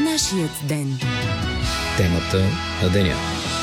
нашият ден. Темата на деня.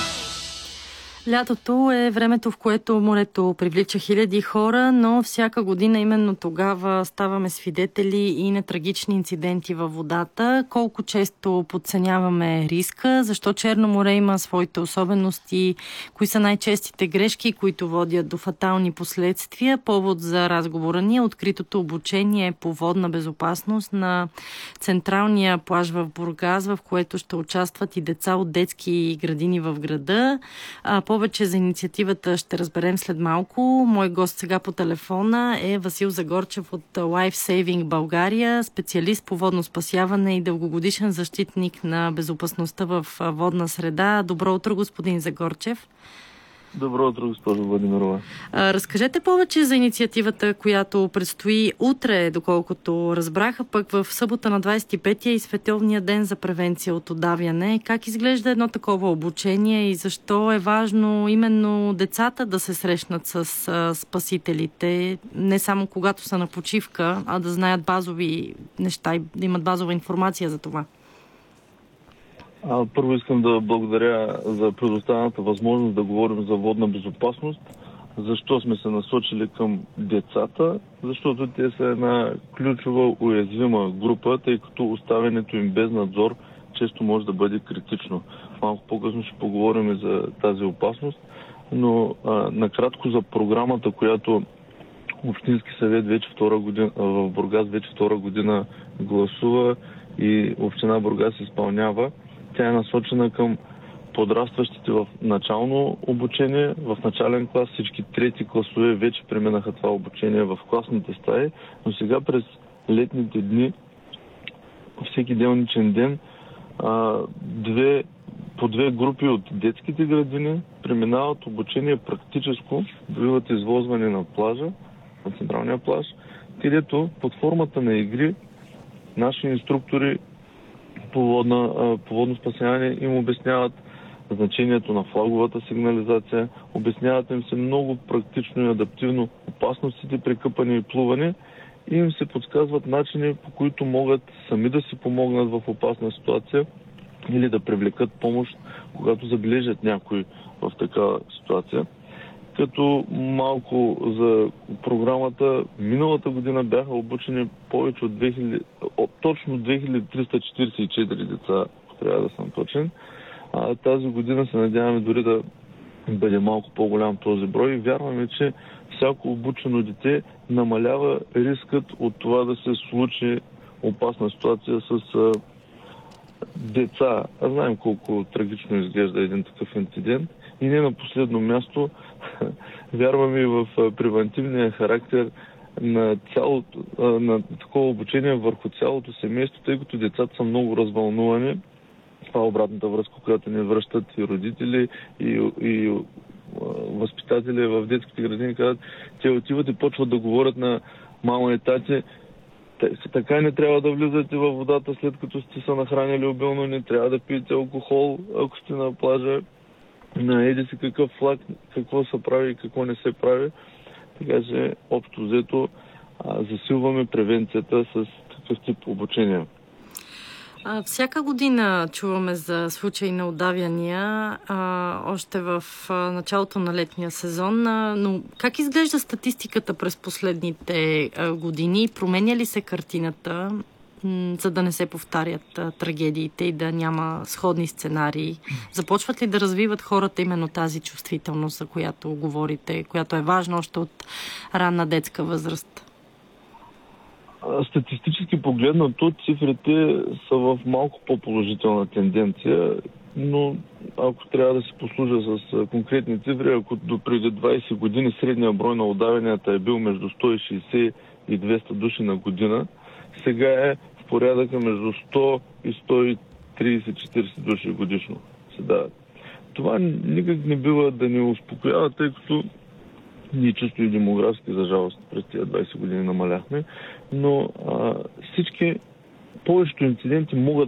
Лятото е времето, в което морето привлича хиляди хора, но всяка година именно тогава ставаме свидетели и на трагични инциденти във водата. Колко често подценяваме риска, защо Черно море има своите особености, кои са най-честите грешки, които водят до фатални последствия. Повод за разговора ни е откритото обучение по водна безопасност на централния плаж в Бургас, в което ще участват и деца от детски градини в града. Повече за инициативата ще разберем след малко. Мой гост сега по телефона е Васил Загорчев от Life Saving България, специалист по водно спасяване и дългогодишен защитник на безопасността в водна среда. Добро утро, господин Загорчев. Добро утро, госпожо Владимирова. Разкажете повече за инициативата, която предстои утре, доколкото разбраха, пък в събота на 25-я и Световния ден за превенция от удавяне. Как изглежда едно такова обучение и защо е важно именно децата да се срещнат с спасителите, не само когато са на почивка, а да знаят базови неща и да имат базова информация за това? Първо искам да благодаря за предоставената възможност да говорим за водна безопасност. Защо сме се насочили към децата? Защото те са една ключова уязвима група, тъй като оставянето им без надзор често може да бъде критично. Малко по-късно ще поговорим и за тази опасност, но накратко за програмата, която Общински съвет вече втора година, в Бургас вече втора година гласува и Община Бургас изпълнява. Тя е насочена към подрастващите в начално обучение. В начален клас всички трети класове вече преминаха това обучение в класните стаи, но сега през летните дни, всеки делничен ден, по две групи от детските градини преминават обучение практическо, биват извозвани на плажа, на централния плаж, където под формата на игри наши инструктори по водно спасяване им обясняват значението на флаговата сигнализация, обясняват им се много практично и адаптивно опасностите при къпане и плуване и им се подсказват начини, по които могат сами да си помогнат в опасна ситуация или да привлекат помощ, когато забележат някой в такава ситуация. Като малко за програмата, миналата година бяха обучени повече от точно 2344 деца, трябва да съм точен. Тази година се надяваме дори да бъде малко по-голям този брой и вярваме, че всяко обучено дете намалява рискът от това да се случи опасна ситуация с деца. Знаем колко трагично изглежда един такъв инцидент. И не на последно място, вярваме и в превентивния характер на такова обучение върху цялото семейство, тъй като децата са много развълнувани. Това е обратната връзка, която ни връщат и родители, и възпитатели в детските градини, казват, те отиват и почват да говорят на мама и тати, така не трябва да влизате във водата, след като сте се нахранили обилно, не трябва да пиете алкохол, ако сте на плажа. Еди си какъв флаг, какво се прави и какво не се прави. Така че, общо взето, засилваме превенцията с такъв тип обучение. Всяка година чуваме за случаи на удавяния, още в началото на летния сезон. Но как изглежда статистиката през последните години? Променя ли се картината, за да не се повтарят трагедиите и да няма сходни сценарии? Започват ли да развиват хората именно тази чувствителност, за която говорите, която е важна още от ранна детска възраст? Статистически погледнато, цифрите са в малко по-положителна тенденция, но ако трябва да се послужа с конкретни цифри, ако до преди 20 години средния брой на удавянията е бил между 160 и 200 души на година, сега е в порядъка между 100 и 130-40 души годишно се дават. Това никак не бива да ни успокоява, тъй като ние чисто и демографски, за жалост, през тези 20 години намаляхме, но повечето инциденти могат